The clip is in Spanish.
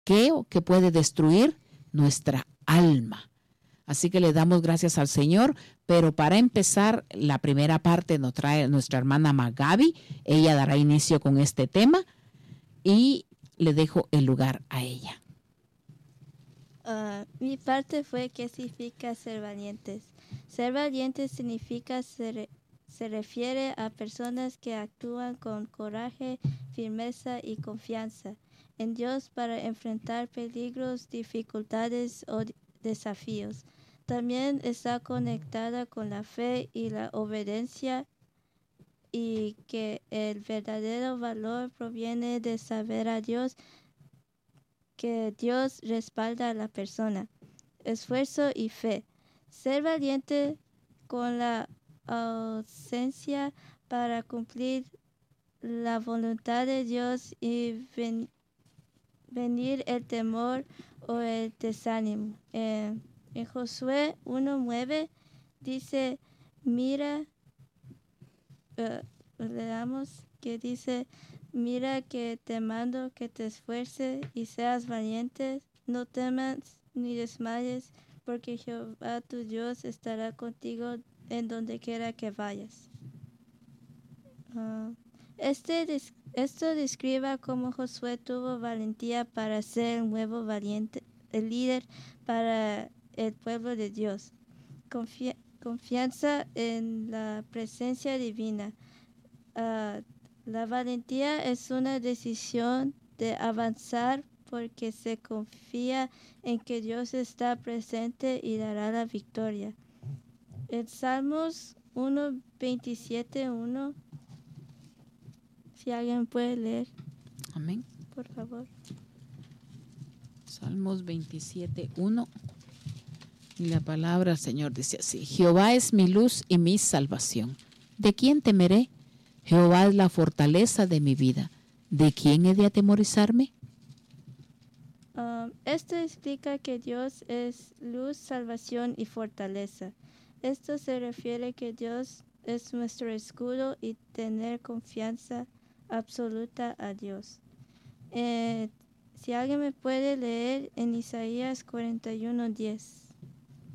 que puede destruir nuestra alma. Así que le damos gracias al Señor, pero para empezar, la primera parte nos trae nuestra hermana Magabi. Ella dará inicio con este tema y le dejo el lugar a ella. Mi parte fue qué significa ser valientes. Ser valientes significa se refiere a personas que actúan con coraje, firmeza y confianza en Dios para enfrentar peligros, dificultades o desafíos. También está conectada con la fe y la obediencia, y que el verdadero valor proviene de saber a Dios, que Dios respalda a la persona. Esfuerzo y fe. Ser valiente con la ausencia para cumplir la voluntad de Dios y venir el temor o el desánimo. En Josué 1:9 dice, mira, leamos que dice, mira que te mando que te esfuerces y seas valiente, no temas ni desmayes, porque Jehová tu Dios estará contigo en donde quiera que vayas. Esto describe cómo Josué tuvo valentía para ser el nuevo valiente, el líder para el pueblo de Dios. Confianza en la presencia divina. La valentía es una decisión de avanzar porque se confía en que Dios está presente y dará la victoria. En Salmos 1:27-1, si alguien puede leer. Amén. Por favor. Salmos 27:1. Y la palabra del Señor dice así: Jehová es mi luz y mi salvación. ¿De quién temeré? Jehová es la fortaleza de mi vida. ¿De quién he de atemorizarme? Esto explica que Dios es luz, salvación y fortaleza. Esto se refiere que Dios es nuestro escudo y tener confianza absoluta a Dios. Si alguien me puede leer en Isaías 41:10.